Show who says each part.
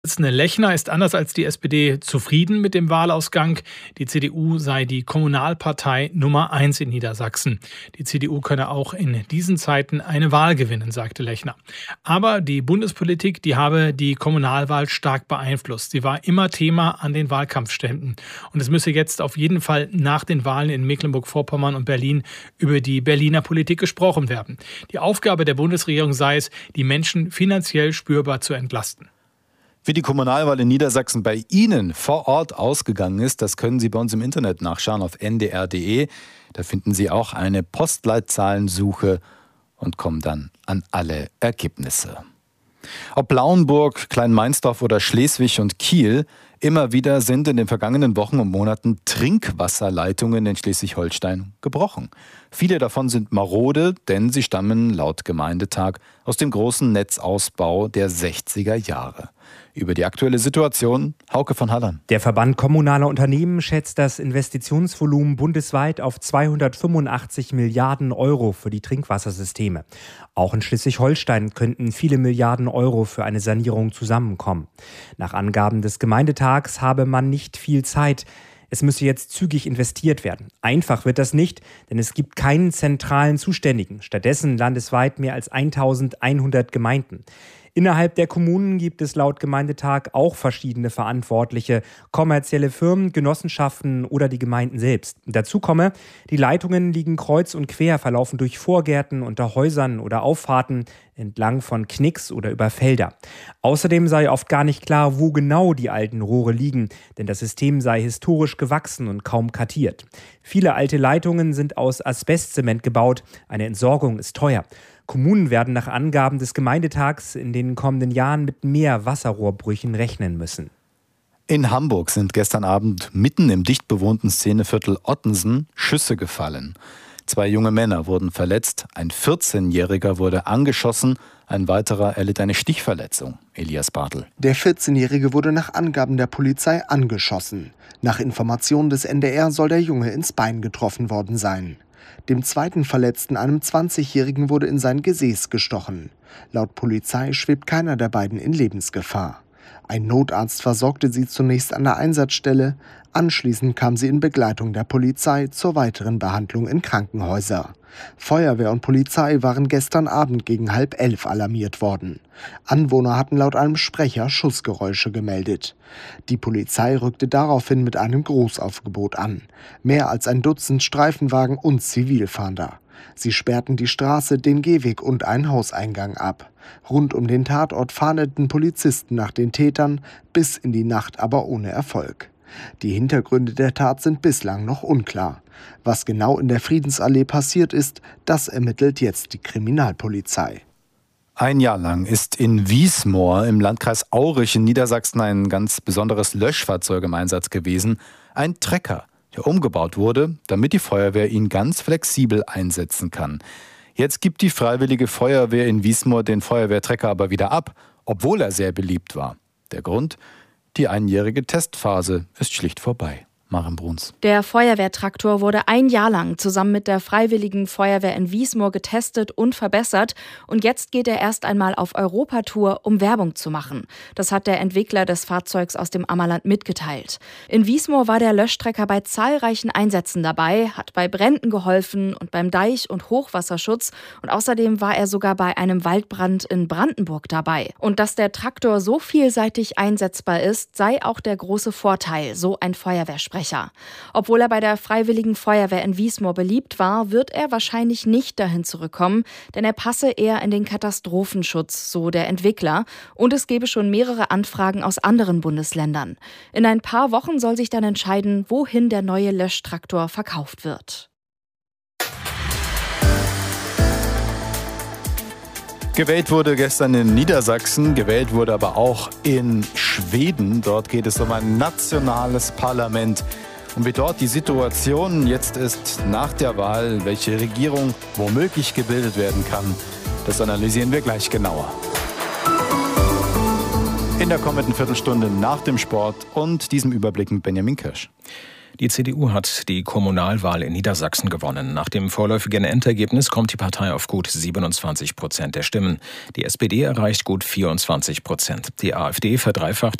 Speaker 1: Vorsitzende Lechner ist anders als die SPD zufrieden mit dem Wahlausgang. Die CDU sei die Kommunalpartei Nummer 1 in Niedersachsen. Die CDU könne auch in diesen Zeiten eine Wahl gewinnen, sagte Lechner. Aber die Bundespolitik, die habe die Kommunalwahl stark beeinflusst. Sie war immer Thema an den Wahlkampfständen. Und es müsse jetzt auf jeden Fall nach den Wahlen in Mecklenburg-Vorpommern und Berlin über die Berliner Politik gesprochen werden. Die Aufgabe der Bundesregierung sei es, die Menschen finanziell spürbar zu entlasten.
Speaker 2: Wie die Kommunalwahl in Niedersachsen bei Ihnen vor Ort ausgegangen ist, das können Sie bei uns im Internet nachschauen auf ndr.de. Da finden Sie auch eine Postleitzahlensuche und kommen dann an alle Ergebnisse. Ob Lauenburg, Kleinmeinsdorf oder Schleswig und Kiel, immer wieder sind in den vergangenen Wochen und Monaten Trinkwasserleitungen in Schleswig-Holstein gebrochen. Viele davon sind marode, denn sie stammen laut Gemeindetag aus dem großen Netzausbau der 60er Jahre. Über die aktuelle Situation Hauke von Hallern.
Speaker 3: Der Verband kommunaler Unternehmen schätzt das Investitionsvolumen bundesweit auf 285 Milliarden Euro für die Trinkwassersysteme. Auch in Schleswig-Holstein könnten viele Milliarden Euro für eine Sanierung zusammenkommen. Nach Angaben des Gemeindetags habe man nicht viel Zeit. Es müsse jetzt zügig investiert werden. Einfach wird das nicht, denn es gibt keinen zentralen Zuständigen. Stattdessen landesweit mehr als 1100 Gemeinden. Innerhalb der Kommunen gibt es laut Gemeindetag auch verschiedene Verantwortliche, kommerzielle Firmen, Genossenschaften oder die Gemeinden selbst. Dazu komme, die Leitungen liegen kreuz und quer, verlaufen durch Vorgärten, unter Häusern oder Auffahrten, entlang von Knicks oder über Felder. Außerdem sei oft gar nicht klar, wo genau die alten Rohre liegen, denn das System sei historisch gewachsen und kaum kartiert. Viele alte Leitungen sind aus Asbestzement gebaut, eine Entsorgung ist teuer. Kommunen werden nach Angaben des Gemeindetags in den kommenden Jahren mit mehr Wasserrohrbrüchen rechnen müssen.
Speaker 2: In Hamburg sind gestern Abend mitten im dicht bewohnten Szeneviertel Ottensen Schüsse gefallen. 2 junge Männer wurden verletzt, ein 14-Jähriger wurde angeschossen, ein weiterer erlitt eine Stichverletzung. Elias Bartel.
Speaker 4: Der 14-Jährige wurde nach Angaben der Polizei angeschossen. Nach Informationen des NDR soll der Junge ins Bein getroffen worden sein. Dem zweiten Verletzten, einem 20-Jährigen, wurde in sein Gesäß gestochen. Laut Polizei schwebt keiner der beiden in Lebensgefahr. Ein Notarzt versorgte sie zunächst an der Einsatzstelle. Anschließend kam sie in Begleitung der Polizei zur weiteren Behandlung in Krankenhäuser. Feuerwehr und Polizei waren gestern Abend gegen 10:30 alarmiert worden. Anwohner hatten laut einem Sprecher Schussgeräusche gemeldet. Die Polizei rückte daraufhin mit einem Großaufgebot an. Mehr als ein Dutzend Streifenwagen und Zivilfahnder. Sie sperrten die Straße, den Gehweg und einen Hauseingang ab. Rund um den Tatort fahndeten Polizisten nach den Tätern, bis in die Nacht aber ohne Erfolg. Die Hintergründe der Tat sind bislang noch unklar. Was genau in der Friedensallee passiert ist, das ermittelt jetzt die Kriminalpolizei.
Speaker 2: Ein Jahr lang ist in Wiesmoor im Landkreis Aurich in Niedersachsen ein ganz besonderes Löschfahrzeug im Einsatz gewesen. Ein Trecker, der umgebaut wurde, damit die Feuerwehr ihn ganz flexibel einsetzen kann. Jetzt gibt die Freiwillige Feuerwehr in Wiesmoor den Feuerwehrtrecker aber wieder ab, obwohl er sehr beliebt war. Der Grund? Die einjährige Testphase ist schlicht vorbei. Maren Bruns.
Speaker 5: Der Feuerwehrtraktor wurde ein Jahr lang zusammen mit der Freiwilligen Feuerwehr in Wiesmoor getestet und verbessert. Und jetzt geht er erst einmal auf Europatour, um Werbung zu machen. Das hat der Entwickler des Fahrzeugs aus dem Ammerland mitgeteilt. In Wiesmoor war der Löschtrecker bei zahlreichen Einsätzen dabei, hat bei Bränden geholfen und beim Deich- und Hochwasserschutz. Und außerdem war er sogar bei einem Waldbrand in Brandenburg dabei. Und dass der Traktor so vielseitig einsetzbar ist, sei auch der große Vorteil, so ein Feuerwehrsprecher. Obwohl er bei der Freiwilligen Feuerwehr in Wiesmoor beliebt war, wird er wahrscheinlich nicht dahin zurückkommen, denn er passe eher in den Katastrophenschutz, so der Entwickler. Und es gebe schon mehrere Anfragen aus anderen Bundesländern. In ein paar Wochen soll sich dann entscheiden, wohin der neue Löschtraktor verkauft wird.
Speaker 2: Gewählt wurde gestern in Niedersachsen, gewählt wurde aber auch in Schweden. Dort geht es um ein nationales Parlament. Und wie dort die Situation jetzt ist nach der Wahl, welche Regierung womöglich gebildet werden kann, das analysieren wir gleich genauer. In der kommenden Viertelstunde nach dem Sport und diesem Überblick mit Benjamin Kirsch.
Speaker 6: Die CDU hat die Kommunalwahl in Niedersachsen gewonnen. Nach dem vorläufigen Endergebnis kommt die Partei auf gut 27% der Stimmen. Die SPD erreicht gut 24%. Die AfD verdreifacht